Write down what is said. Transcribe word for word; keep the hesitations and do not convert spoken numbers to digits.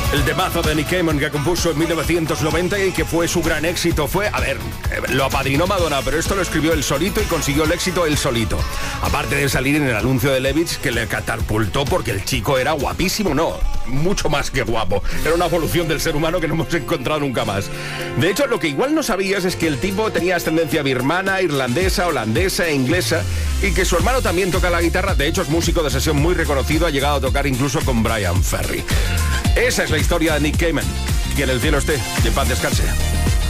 El temazo de Nick Cayman que compuso en mil novecientos noventa y que fue su gran éxito. Fue, a ver, lo apadrinó Madonna, pero esto lo escribió él solito y consiguió el éxito él solito. Aparte de salir en el anuncio de Levitz, que le catapultó porque el chico era guapísimo, no, mucho más que guapo. Era una evolución del ser humano que no hemos encontrado nunca más. De hecho, lo que igual no sabías es que el tipo tenía ascendencia birmana, irlandesa, holandesa e inglesa, y que su hermano también toca la guitarra. De hecho, es músico de sesión muy reconocido, ha llegado a tocar incluso con Brian Ferry. Esa es la historia de Nick Cayman. Que en el cielo esté, que en paz descanse.